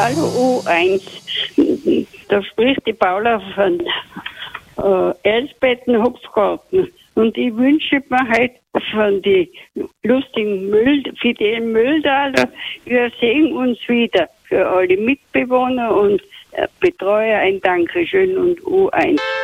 Hallo U1. Da spricht die Paula von Elsbetten-Hopfgarten. Und ich wünsche mir heute von den lustigen Fidel Mülldaler, wir sehen uns wieder. Für alle Mitbewohner und Betreuer ein Dankeschön und U1.